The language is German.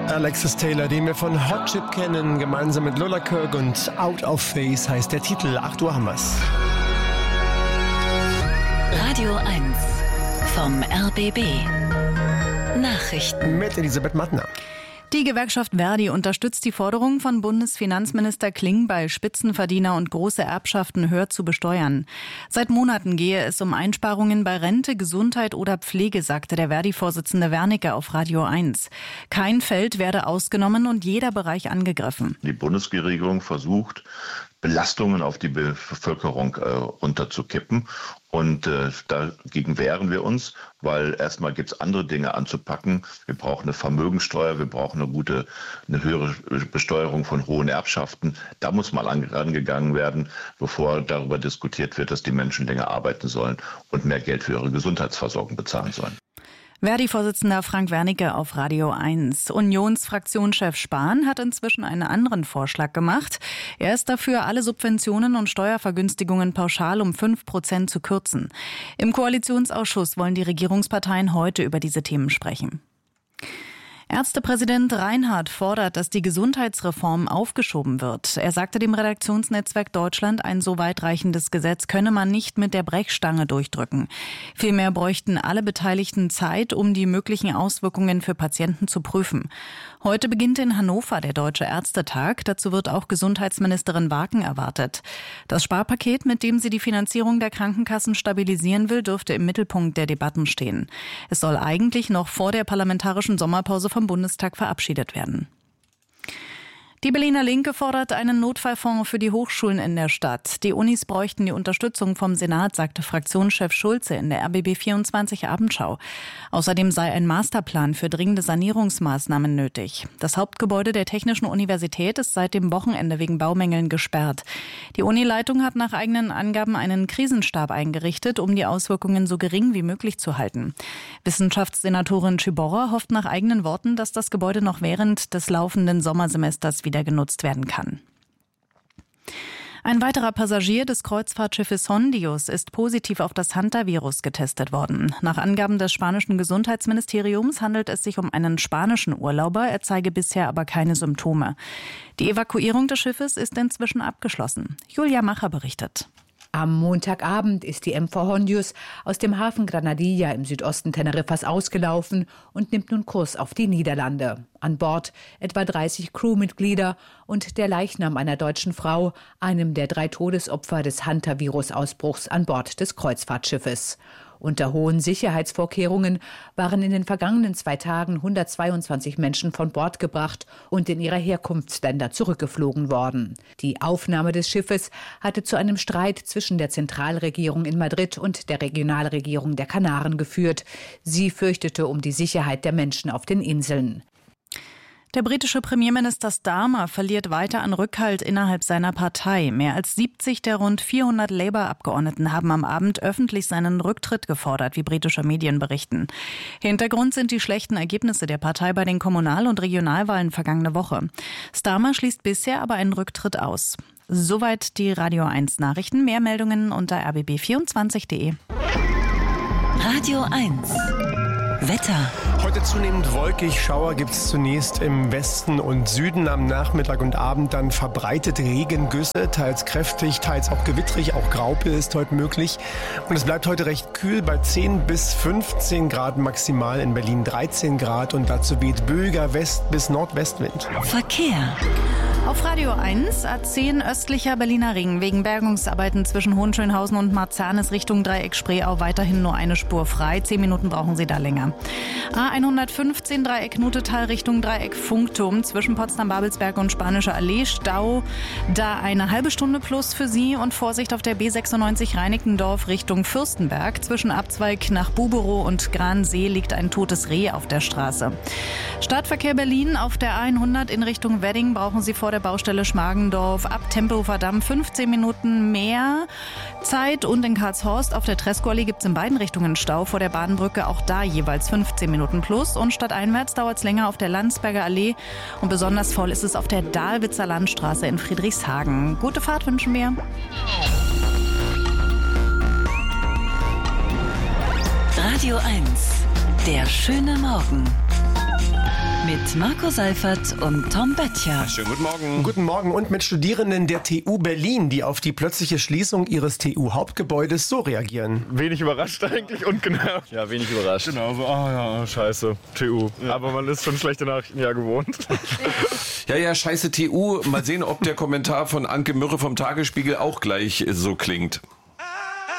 Alexis Taylor, den wir von Hot Chip kennen, gemeinsam mit Lola Kirk, und Out of Phase heißt der Titel. 8 Uhr haben wir's. Radio 1 vom RBB. Nachrichten Mit Elisabeth Mattner. Die Gewerkschaft Verdi unterstützt die Forderung von Bundesfinanzminister Klingbeil, Spitzenverdiener und große Erbschaften höher zu besteuern. Seit Monaten gehe es um Einsparungen bei Rente, Gesundheit oder Pflege, sagte der Verdi-Vorsitzende Wernicke auf Radio 1. Kein Feld werde ausgenommen und jeder Bereich angegriffen. Die Bundesregierung versucht, Belastungen auf die Bevölkerung runterzukippen. Und dagegen wehren wir uns, weil erstmal gibt es andere Dinge anzupacken. Wir brauchen eine Vermögensteuer, wir brauchen eine höhere Besteuerung von hohen Erbschaften. Da muss mal angegangen werden, bevor darüber diskutiert wird, dass die Menschen länger arbeiten sollen und mehr Geld für ihre Gesundheitsversorgung bezahlen sollen. Verdi-Vorsitzender Frank Wernicke auf Radio 1. Unionsfraktionschef Spahn hat inzwischen einen anderen Vorschlag gemacht. Er ist dafür, alle Subventionen und Steuervergünstigungen pauschal um 5% zu kürzen. Im Koalitionsausschuss wollen die Regierungsparteien heute über diese Themen sprechen. Ärztepräsident Reinhardt fordert, dass die Gesundheitsreform aufgeschoben wird. Er sagte dem Redaktionsnetzwerk Deutschland, ein so weitreichendes Gesetz könne man nicht mit der Brechstange durchdrücken. Vielmehr bräuchten alle Beteiligten Zeit, um die möglichen Auswirkungen für Patienten zu prüfen. Heute beginnt in Hannover der Deutsche Ärztetag. Dazu wird auch Gesundheitsministerin Waken erwartet. Das Sparpaket, mit dem sie die Finanzierung der Krankenkassen stabilisieren will, dürfte im Mittelpunkt der Debatten stehen. Es soll eigentlich noch vor der parlamentarischen Sommerpause vom Bundestag verabschiedet werden. Die Berliner Linke fordert einen Notfallfonds für die Hochschulen in der Stadt. Die Unis bräuchten die Unterstützung vom Senat, sagte Fraktionschef Schulze in der RBB24 Abendschau. Außerdem sei ein Masterplan für dringende Sanierungsmaßnahmen nötig. Das Hauptgebäude der Technischen Universität ist seit dem Wochenende wegen Baumängeln gesperrt. Die Unileitung hat nach eigenen Angaben einen Krisenstab eingerichtet, um die Auswirkungen so gering wie möglich zu halten. Wissenschaftssenatorin Schiborra hofft nach eigenen Worten, dass das Gebäude noch während des laufenden Sommersemesters wieder genutzt werden kann. Ein weiterer Passagier des Kreuzfahrtschiffes Hondius ist positiv auf das Hantavirus getestet worden. Nach Angaben des spanischen Gesundheitsministeriums handelt es sich um einen spanischen Urlauber. Er zeige bisher aber keine Symptome. Die Evakuierung des Schiffes ist inzwischen abgeschlossen. Julia Macher berichtet. Am Montagabend ist die MV Hondius aus dem Hafen Granadilla im Südosten Teneriffas ausgelaufen und nimmt nun Kurs auf die Niederlande. An Bord etwa 30 Crewmitglieder und der Leichnam einer deutschen Frau, einem der 3 Todesopfer des Hantavirus-Ausbruchs an Bord des Kreuzfahrtschiffes. Unter hohen Sicherheitsvorkehrungen waren in den vergangenen 2 Tagen 122 Menschen von Bord gebracht und in ihre Herkunftsländer zurückgeflogen worden. Die Aufnahme des Schiffes hatte zu einem Streit zwischen der Zentralregierung in Madrid und der Regionalregierung der Kanaren geführt. Sie fürchtete um die Sicherheit der Menschen auf den Inseln. Der britische Premierminister Starmer verliert weiter an Rückhalt innerhalb seiner Partei. Mehr als 70 der rund 400 Labour-Abgeordneten haben am Abend öffentlich seinen Rücktritt gefordert, wie britische Medien berichten. Hintergrund sind die schlechten Ergebnisse der Partei bei den Kommunal- und Regionalwahlen vergangene Woche. Starmer schließt bisher aber einen Rücktritt aus. Soweit die Radio 1 Nachrichten. Mehr Meldungen unter rbb24.de. Radio 1 Wetter. Heute zunehmend wolkig, Schauer gibt es zunächst im Westen und Süden, am Nachmittag und Abend dann verbreitet Regengüsse, teils kräftig, teils auch gewittrig, auch Graupel ist heute möglich. Und es bleibt heute recht kühl bei 10 bis 15 Grad maximal, in Berlin 13 Grad und dazu weht böiger West- bis Nordwestwind. Verkehr. Auf Radio 1, A10 östlicher Berliner Ring. Wegen Bergungsarbeiten zwischen Hohenschönhausen und Marzahn Richtung Dreieck Spreeau weiterhin nur eine Spur frei. 10 Minuten brauchen Sie da länger. A115 Dreieck Nutetal Richtung Dreieck Funkturm zwischen Potsdam-Babelsberg und Spanische Allee. Stau da eine halbe Stunde plus für Sie und Vorsicht auf der B96 Reinickendorf Richtung Fürstenberg. Zwischen Abzweig nach Buberow und Gransee liegt ein totes Reh auf der Straße. Stadtverkehr Berlin auf der A100 in Richtung Wedding brauchen Sie vor der Baustelle Schmargendorf ab Tempelhofer Damm 15 Minuten mehr Zeit und in Karlshorst auf der Tresco-Allee gibt es in beiden Richtungen Stau vor der Bahnbrücke, auch da jeweils 15 Minuten plus und stadteinwärts dauert es länger auf der Landsberger Allee und besonders voll ist es auf der Dahlwitzer Landstraße in Friedrichshagen. Gute Fahrt wünschen wir. Radio 1, der schöne Morgen. Mit mit Marco Seifert und Tom Böttcher. Schönen guten Morgen. Guten Morgen und mit Studierenden der TU Berlin, die auf die plötzliche Schließung ihres TU-Hauptgebäudes so reagieren. Wenig überrascht eigentlich und genau. Ja, wenig überrascht. Genau, so, scheiße, TU. Ja. Aber man ist schon schlechte Nachrichten ja gewohnt. Ja, scheiße TU. Mal sehen, ob der Kommentar von Anke Mürre vom Tagesspiegel auch gleich so klingt.